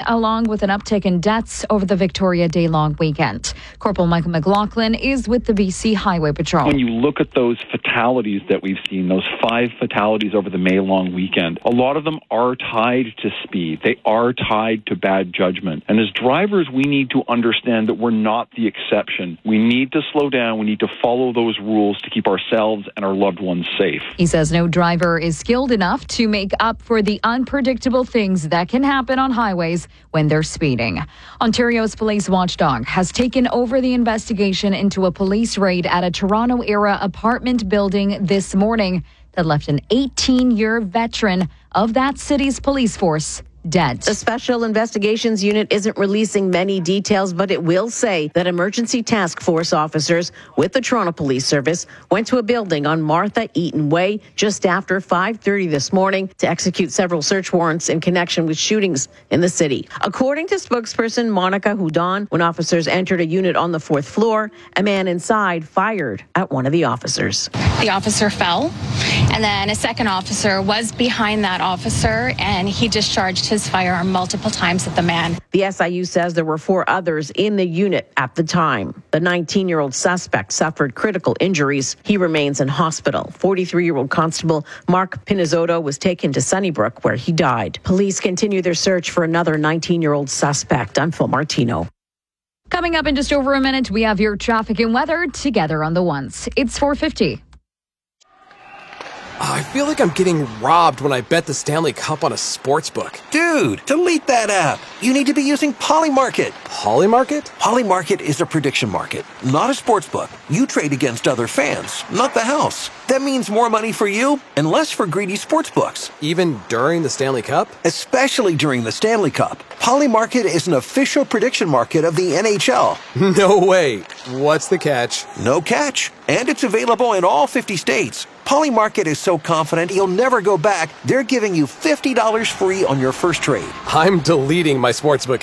along with an uptick in deaths over the Victoria Day long weekend. Corporal Michael McLaughlin is with the BC Highway Patrol. When you look at those fatalities that we've seen, those 5 fatalities over the May long weekend, a lot of them are tied to speed. They are tied to bad judgment. And as drivers, we need to understand that we're not the exception. We need to slow down. We need to follow those rules to keep ourselves and our loved ones safe. He says no driver is skilled enough to make up for the unpredictable things that can happen on highways when they're speeding. Ontario's police watchdog has taken over the investigation into a police raid at a Toronto-era apartment building this morning that left an 18-year veteran of that city's police force dead. The Special Investigations Unit isn't releasing many details, but it will say that emergency task force officers with the Toronto Police Service went to a building on Martha Eaton Way just after 5:30 this morning to execute several search warrants in connection with shootings in the city. According to spokesperson Monica Houdon, when officers entered a unit on the 4th floor, a man inside fired at one of the officers. The officer fell, and then a second officer was behind that officer, and he discharged his firearm multiple times at the man. The SIU says there were 4 others in the unit at the time. The 19-year-old suspect suffered critical injuries. He remains in hospital. 43-year-old Constable Mark Pinizotto was taken to Sunnybrook, where he died. Police continue their search for another 19-year-old suspect. I'm Phil Martino. Coming up in just over a minute, we have your traffic and weather together on the ones. It's 4:50. I feel like I'm getting robbed when I bet the Stanley Cup on a sports book. Dude, delete that app. You need to be using Polymarket. Polymarket? Polymarket is a prediction market, not a sports book. You trade against other fans, not the house. That means more money for you and less for greedy sports books. Even during the Stanley Cup? Especially during the Stanley Cup. Polymarket is an official prediction market of the NHL. No way. What's the catch? No catch. And it's available in all 50 states. Polymarket is so confident you'll never go back, they're giving you $50 free on your first trade. I'm deleting my sportsbook